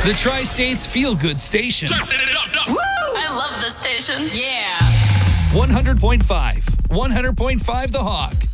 The Tri-State's feel-good station. Turn it up. Woo! I love this station. Yeah. 100.5. 100.5 The Hawk.